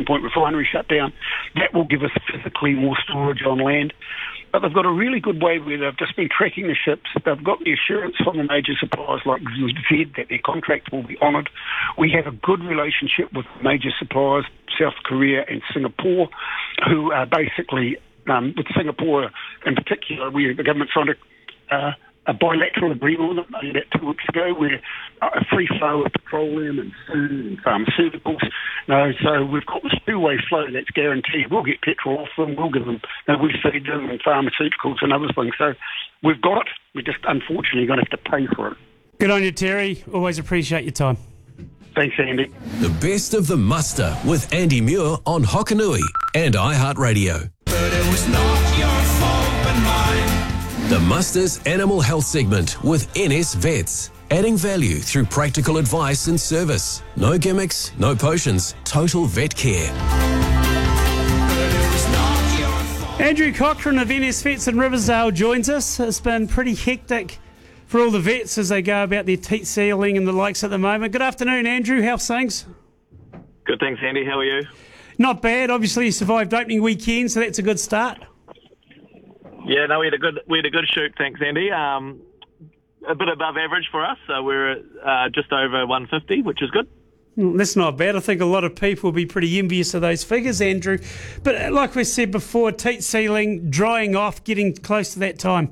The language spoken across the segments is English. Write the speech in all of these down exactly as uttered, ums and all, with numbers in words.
Morgan's Point refinery shut down. That will give us physically more storage on land. But they've got a really good way where they've just been tracking the ships. They've got the assurance from the major suppliers like Z that their contract will be honoured. We have a good relationship with major suppliers, South Korea and Singapore, who are basically, um, with Singapore in particular, we the government signed a, uh, a bilateral agreement with them only about two weeks ago where a free flow of petroleum and food and pharmaceuticals. No, so we've got this two-way flow that's guaranteed. We'll get petrol off them, we'll give them, you know, we feed them and pharmaceuticals and other things. So we've got it. We're just unfortunately going to have to pay for it. Good on you, Terry. Always appreciate your time. Thanks, Andy. The best of the muster with Andy Muir on Hokanui and iHeartRadio. But it was not your fault but mine. The Muster's Animal Health segment with N S Vets. Adding value through practical advice and service. No gimmicks, no potions, total vet care. Andrew Cochrane of N S Vets in Riversdale joins us. It's been pretty hectic for all the vets as they go about their teat sealing and the likes at the moment. Good afternoon, Andrew. How's things? Good, thanks, Andy. How are you? Not bad. Obviously, you survived opening weekend, so that's a good start. Yeah, no, we had a good we had a good shoot, thanks, Andy. Um, a bit above average for us, so we're uh, just over one fifty, which is good. Mm, that's not bad. I think a lot of people will be pretty envious of those figures, Andrew. But like we said before, teat sealing, drying off, getting close to that time.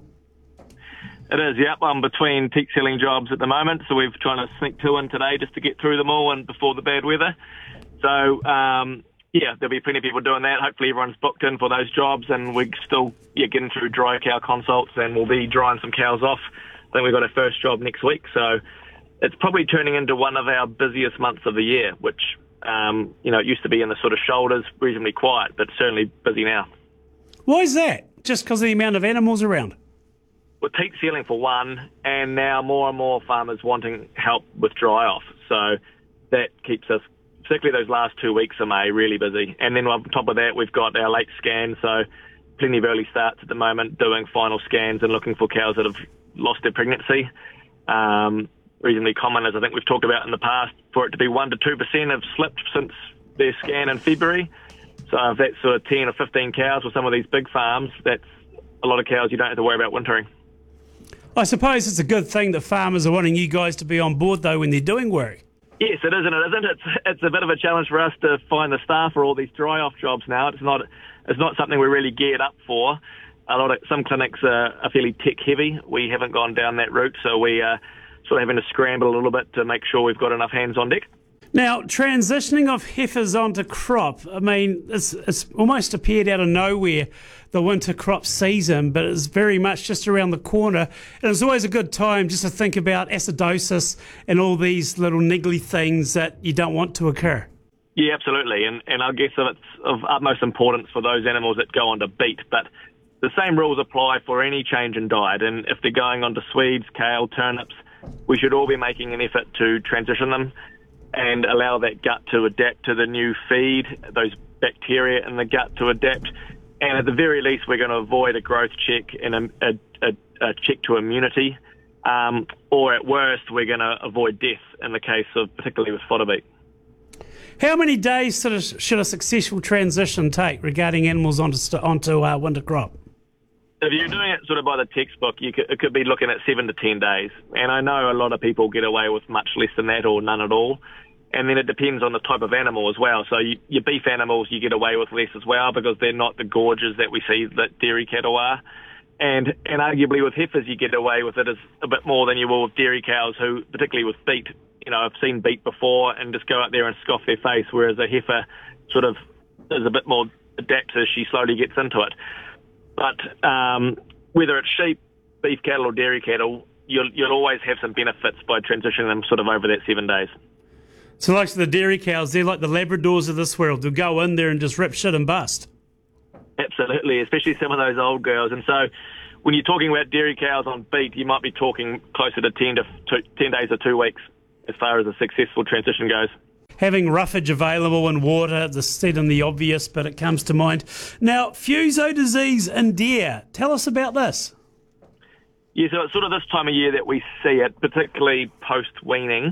It is, yep. I'm between teat sealing jobs at the moment, so we're trying to sneak two in today just to get through them all and before the bad weather. So, um, yeah, there'll be plenty of people doing that. Hopefully everyone's booked in for those jobs, and we're still yeah, getting through dry cow consults, and we'll be drying some cows off. I think we've got our first job next week, so it's probably turning into one of our busiest months of the year, which, um, you know, it used to be in the sort of shoulders, reasonably quiet, but certainly busy now. Why is that? Just because of the amount of animals around? Well, teat sealing for one, and now more and more farmers wanting help with dry off, so that keeps us, particularly those last two weeks of May, really busy. And then on top of that, we've got our late scans, so plenty of early starts at the moment, doing final scans and looking for cows that have lost their pregnancy. Um, reasonably common, as I think we've talked about in the past, for it to be one to two percent have slipped since their scan in February. So if that's sort of ten or fifteen cows with some of these big farms, that's a lot of cows you don't have to worry about wintering. I suppose it's a good thing that farmers are wanting you guys to be on board, though, when they're doing work. Yes, it is and it isn't. It's, it's a bit of a challenge for us to find the staff for all these dry-off jobs now. It's not it's not something we're really geared up for. A lot of some clinics are, are fairly tech-heavy. We haven't gone down that route, so we are sort of having to scramble a little bit to make sure we've got enough hands on deck. Now, transitioning of heifers onto crop, I mean, it's, it's almost appeared out of nowhere, the winter crop season, but it's very much just around the corner. And it's always a good time just to think about acidosis and all these little niggly things that you don't want to occur. Yeah, absolutely. And, and I guess it's of utmost importance for those animals that go onto beet. But the same rules apply for any change in diet. And if they're going onto Swedes, kale, turnips, we should all be making an effort to transition them and allow that gut to adapt to the new feed, those bacteria in the gut to adapt. And at the very least, we're going to avoid a growth check and a, a, a, a check to immunity. Um, or at worst, we're going to avoid death in the case of, particularly with fodder beet. How many days sort of should a successful transition take regarding animals onto, onto uh, winter crop? If you're doing it sort of by the textbook, you could, it could be looking at seven to ten days. And I know a lot of people get away with much less than that or none at all. And then it depends on the type of animal as well. So you, your beef animals, you get away with less as well because they're not the gorges that we see that dairy cattle are. And and arguably with heifers, you get away with it as a bit more than you will with dairy cows who, particularly with beet, you know, I've seen beet before and just go out there and scoff their face, whereas a heifer sort of is a bit more adept as she slowly gets into it. But um, whether it's sheep, beef cattle or dairy cattle, you'll, you'll always have some benefits by transitioning them sort of over that seven days. So like the dairy cows, they're like the Labradors of this world. They'll go in there and just rip shit and bust. Absolutely, especially some of those old girls. And so when you're talking about dairy cows on beet, you might be talking closer to ten to two, ten days or two weeks as far as a successful transition goes. Having roughage available in water, the said and the obvious, but it comes to mind. Now, Fuso disease in deer. Tell us about this. Yeah, so it's sort of this time of year that we see it, particularly post-weaning.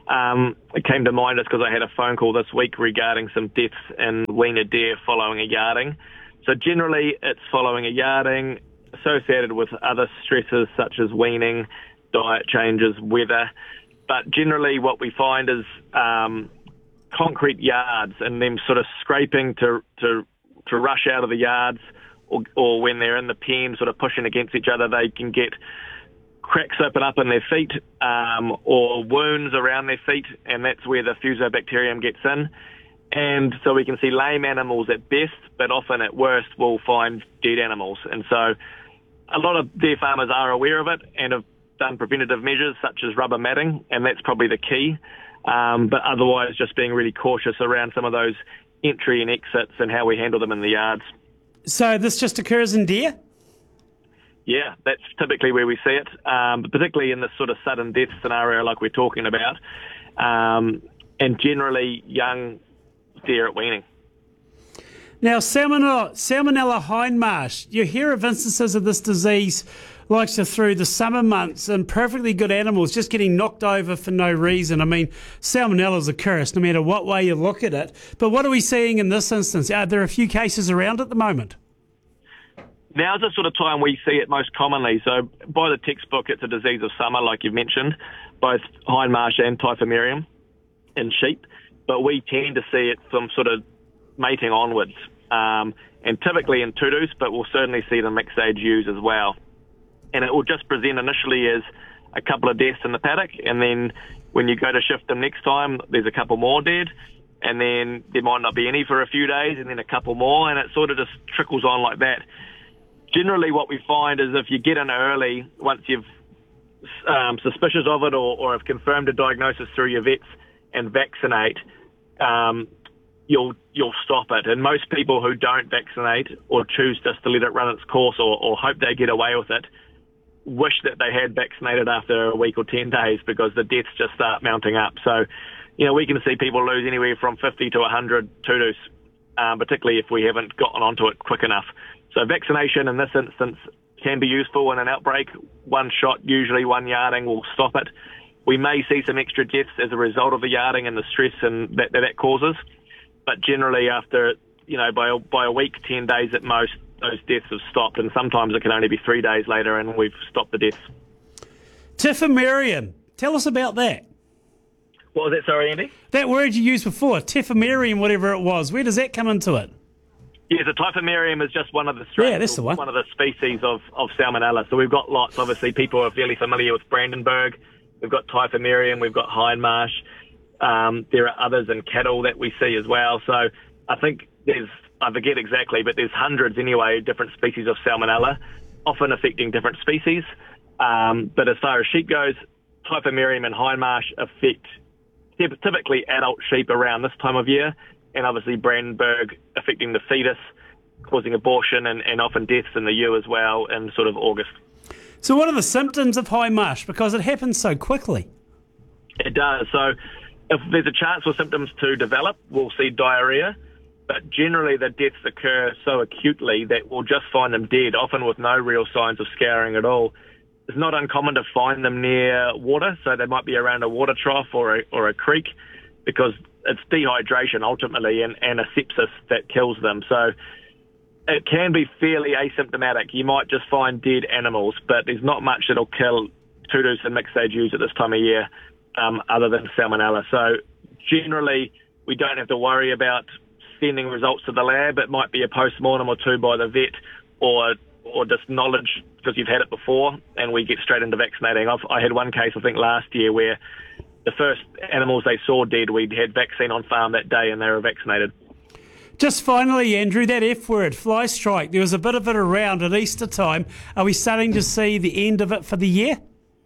Um, it came to mind just because I had a phone call this week regarding some deaths in weaner deer following a yarding. So generally it's following a yarding associated with other stresses such as weaning, diet changes, weather. But generally what we find is um, concrete yards and them sort of scraping to, to, to rush out of the yards, or, or when they're in the pen sort of pushing against each other, they can get cracks open up in their feet um, or wounds around their feet, and that's where the fusobacterium gets in. And so we can see lame animals at best, but often at worst we'll find dead animals. And so a lot of deer farmers are aware of it and have done preventative measures such as rubber matting, and that's probably the key. Um, but otherwise just being really cautious around some of those entry and exits and how we handle them in the yards. So this just occurs in deer? Yeah, that's typically where we see it, um, particularly in this sort of sudden death scenario like we're talking about, um, and generally young deer at weaning. Now, Salmonella, Salmonella hindmarsh, you hear of instances of this disease like so through the summer months and perfectly good animals just getting knocked over for no reason. I mean, Salmonella is a curse no matter what way you look at it. But what are we seeing in this instance? Are there a few cases around at the moment? Now's the sort of time we see it most commonly. So by the textbook, it's a disease of summer, like you've mentioned, both hindmarsh and typhimurium in sheep. But we tend to see it from sort of mating onwards, um, and typically in tudus, but we'll certainly see it in mixed age ewes as well. And it will just present initially as a couple of deaths in the paddock, and then when you go to shift them next time, there's a couple more dead, and then there might not be any for a few days, and then a couple more, and it sort of just trickles on like that. Generally what we find is if you get in early, once you've um, suspicious of it or, or have confirmed a diagnosis through your vets and vaccinate, um, you'll you'll stop it. And most people who don't vaccinate or choose just to let it run its course or, or hope they get away with it wish that they had vaccinated after a week or ten days because the deaths just start mounting up. So, you know, we can see people lose anywhere from fifty to one hundred tudus, um, particularly if we haven't gotten onto it quick enough. So vaccination in this instance can be useful in an outbreak. One shot, usually one yarding, will stop it. We may see some extra deaths as a result of the yarding and the stress and that that, that causes. But generally after, you know, by, by a week, ten days at most, those deaths have stopped. And sometimes it can only be three days later and we've stopped the deaths. Typhimurium. Tell us about that. What was that, sorry, Andy? That word you used before, typhimurium, whatever it was. Where does that come into it? Yeah, the typhimurium is just one of the strains, yeah, that's the one. one of the species of, of Salmonella. So we've got lots. Obviously, people are fairly familiar with Brandenburg. We've got typhimurium. We've got hindmarsh. Um, there are others in cattle that we see as well. So I think there's, I forget exactly, but there's hundreds anyway, different species of Salmonella, often affecting different species. Um, but as far as sheep goes, typhimurium and hindmarsh affect typically adult sheep around this time of year. And obviously Brandenburg affecting the fetus, causing abortion and, and often deaths in the ewe as well in sort of August. So what are the symptoms of hindmarsh? Because it happens so quickly. It does. So if there's a chance for symptoms to develop, we'll see diarrhea. But generally the deaths occur so acutely that we'll just find them dead, often with no real signs of scouring at all. It's not uncommon to find them near water, so they might be around a water trough or a, or a creek, because it's dehydration ultimately and, and a sepsis that kills them. So it can be fairly asymptomatic. You might just find dead animals, but there's not much that'll kill tudus and mixed age ewes at this time of year um, other than Salmonella. So generally we don't have to worry about sending results to the lab. It might be a post-mortem or two by the vet or or just knowledge because you've had it before, and we get straight into vaccinating. I've, I had one case, I think, last year where the first animals they saw dead, we'd had vaccine on farm that day and they were vaccinated. Just finally, Andrew, that F word, fly strike, there was a bit of it around at Easter time. Are we starting to see the end of it for the year?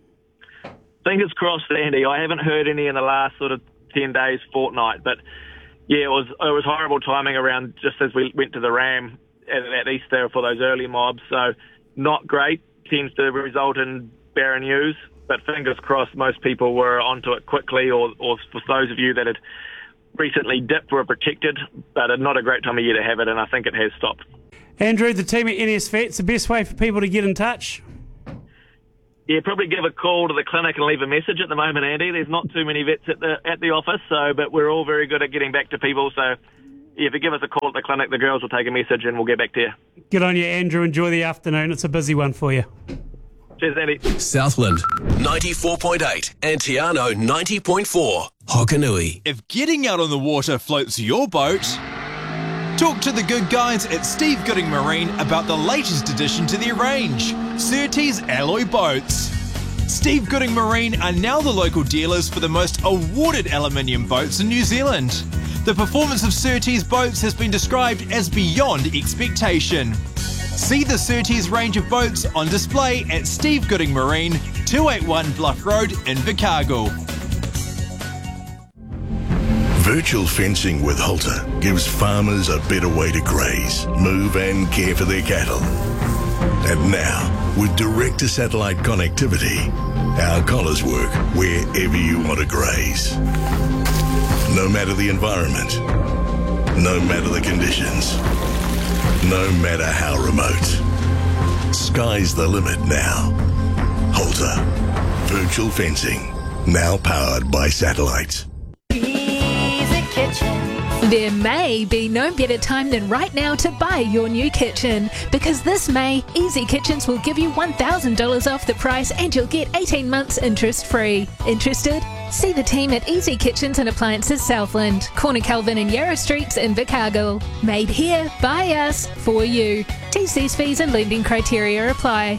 Fingers crossed, Andy. I haven't heard any in the last sort of ten days, fortnight, but yeah, it was it was horrible timing around just as we went to the Ram at, at Easter for those early mobs. So not great. Tends to result in barren ewes, but fingers crossed most people were onto it quickly, or, or for those of you that had recently dipped were protected, but not a great time of year to have it, and I think it has stopped. Andrew, the team at N S Vets, the best way for people to get in touch? Yeah, probably give a call to the clinic and leave a message at the moment, Andy. There's not too many vets at the at the office, so but we're all very good at getting back to people. So yeah, if you give us a call at the clinic, the girls will take a message and we'll get back to you. Good on you, Andrew. Enjoy the afternoon. It's a busy one for you. Cheers, Andy. Southland ninety-four point eight and Tiano ninety point four. Hokanui. If getting out on the water floats your boat, talk to the good guys at Steve Gooding Marine about the latest addition to their range, Surtees Alloy Boats. Steve Gooding Marine are now the local dealers for the most awarded aluminium boats in New Zealand. The performance of Surtees boats has been described as beyond expectation. See the Surtees range of boats on display at Steve Gooding Marine, two eighty-one Bluff Road in Invercargill. Virtual fencing with Halter gives farmers a better way to graze, move and care for their cattle. And now, with direct-to-satellite connectivity, our collars work wherever you want to graze. No matter the environment, no matter the conditions, no matter how remote. Sky's the limit now. Halter. Virtual fencing. Now powered by satellite. Easy Kitchen. There may be no better time than right now to buy your new kitchen, because this May, Easy Kitchens will give you one thousand dollars off the price and you'll get eighteen months interest free. Interested? See the team at Easy Kitchens and Appliances Southland, Corner Calvin and Yarra Streets in Invercargill. Made here, by us, for you. T Cs fees and lending criteria apply.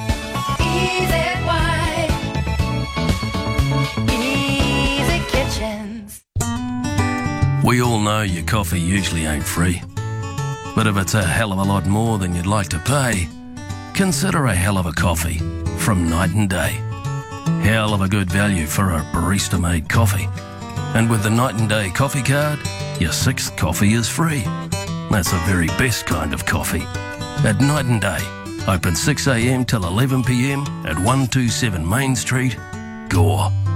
Easy Kitchens. We all know your coffee usually ain't free. But if it's a hell of a lot more than you'd like to pay, consider a hell of a coffee from Night and Day. Hell of a good value for a barista-made coffee. And with the Night and Day coffee card, your sixth coffee is free. That's the very best kind of coffee. At Night and Day, open six a m till eleven p m at one twenty-seven Main Street, Gore.